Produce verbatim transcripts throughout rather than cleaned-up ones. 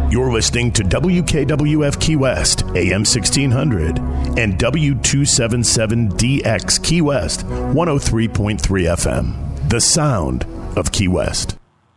You're listening to W K W F Key West, A M sixteen hundred, and W two seventy-seven D X Key West, one oh three point three F M. The sound of Key West.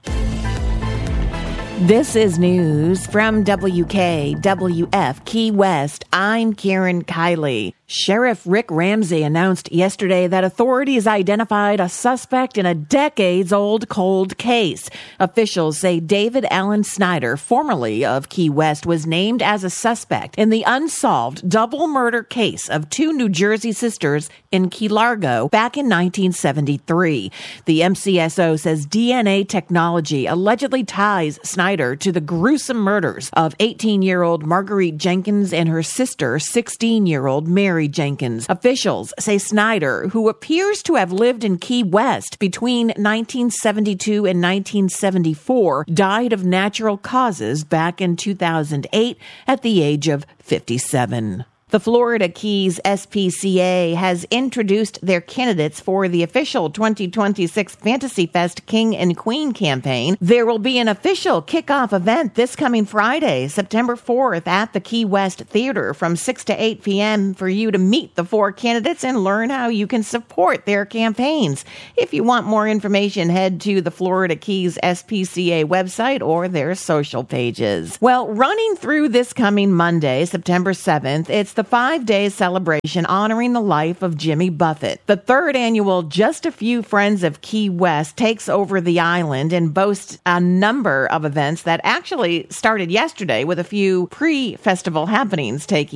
This is news from W K W F Key West. I'm Karen Kiley. Sheriff Rick Ramsey announced yesterday that authorities identified a suspect in a decades-old cold case. Officials say David Allen Snyder, formerly of Key West, was named as a suspect in the unsolved double murder case of two New Jersey sisters in Key Largo back in nineteen seventy-three. The M C S O says D N A technology allegedly ties Snyder to the gruesome murders of eighteen-year-old Marguerite Jenkins and her sister, sixteen-year-old Mary Jenkins. Officials say Snyder, who appears to have lived in Key West between nineteen seventy-two and nineteen seventy-four, died of natural causes back in two thousand eight at the age of fifty-seven. The Florida Keys S P C A has introduced their candidates for the official twenty twenty-six Fantasy Fest King and Queen campaign. There will be an official kickoff event this coming Friday, September fourth, at the Key West Theater from six to eight p.m. for you to meet the four candidates and learn how you can support their campaigns. If you want more information, head to the Florida Keys S P C A website or their social pages. Well, running through this coming Monday, September seventh, it's the The five-day celebration honoring the life of Jimmy Buffett. The third annual Just a Few Friends of Key West takes over the island and boasts a number of events that actually started yesterday with a few pre-festival happenings taking